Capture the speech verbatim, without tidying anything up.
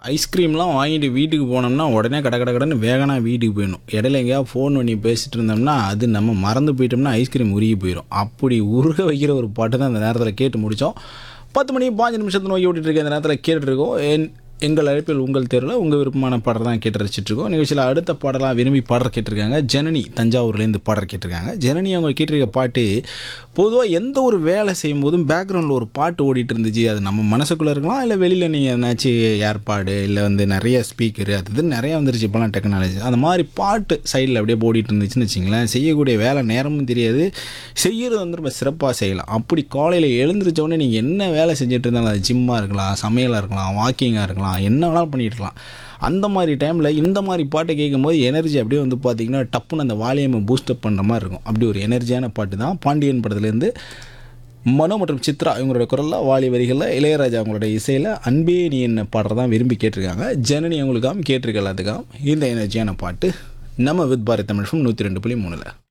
ஐஸ்கிரீம்லாம் வாங்கிட்டு வீட்டுக்கு போனோம்னா உடனே கட கட கடன்னு வேகனா வீட்டுக்கு போயிடணும். இடையில எங்கேயாவது ஃபோன் பண்ணி பேசிகிட்டு இருந்தோம்னா அது நம்ம மறந்து போயிட்டோம்னா ஐஸ்கிரீம் உருகி போயிடும். அப்படி உருக வைக்கிற ஒரு பாட்டு தான் அந்த நேரத்தில் கேட்டு முடித்தோம். பத்து மணி பாஞ்சு நிமிஷத்தை நோக்கி ஓட்டிகிட்டு இருக்க இந்த நேரத்தில் கேட்டுட்ருக்கோம். என் எங்கள் அழைப்பில் உங்கள் தேர்வில் உங்கள் விருப்பமான பாடல் தான் கேட்டு ரசிச்சிட்ருக்கோம். நிகழ்ச்சியில் அடுத்த பாடலாக விரும்பி பாடல் கேட்டிருக்காங்க. ஜனனி தஞ்சாவூர்லேருந்து பாடல் கேட்டிருக்காங்க. ஜனனி அவங்க கேட்டிருக்க பாட்டு பொதுவாக எந்த ஒரு வேலை செய்யும் போதும் பேக்ரவுண்டில் ஒரு பாட்டு ஓடிட்டு இருந்துச்சு. அது நம்ம மனசுக்குள்ளே இருக்கலாம், இல்லை வெளியில் நீங்கள் எதனாச்சும் ஏற்பாடு இல்லை வந்து நிறைய ஸ்பீக்கரு அது இது நிறையா வந்துருச்சு இப்போலாம் டெக்னாலஜி. அந்த மாதிரி பாட்டு சைடில் அப்படியே ஓடிட்டு இருந்துச்சுன்னு வச்சிங்களேன், செய்யக்கூடிய வேலை நேரமும் தெரியாது, செய்கிறது வந்து ரொம்ப சிறப்பாக செய்யலாம். அப்படி காலையில் எழுந்திரிச்சோடனே நீங்கள் என்ன வேலை செஞ்சுட்டு இருந்தாலும் அது ஜிம்மாக இருக்கலாம், சமையலாக இருக்கலாம், வாக்கிங்காக இருக்கலாம், என்ன வேணாலும் பண்ணிட்டு இருக்கலாம். அந்த மாதிரி டைமில் இந்த மாதிரி பாட்டை கேட்கும்போது எனர்ஜி அப்படியே வந்து பார்த்திங்கன்னா டப்புன்னு அந்த வால்யூமை பூஸ்டப் பண்ணுற மாதிரி இருக்கும். அப்படி ஒரு எனர்ஜியான பாட்டு தான் பாண்டியன் படத்துலேருந்து மனோ மற்றும் சித்ரா இவங்களோட குரலில், வாலி வரிகளில், இளையராஜா அவங்களோட இசையில் அன்பே நீ என்ன பாடுறதான் விரும்பி கேட்டிருக்காங்க. ஜனனி அவங்களுக்காகவும் கேட்டிருக்க எல்லாத்துக்காகவும் இந்த எனர்ஜியான பாட்டு நம்ம வித் பாரத் தமிழ் நூற்றி ரெண்டு புள்ளி மூணில்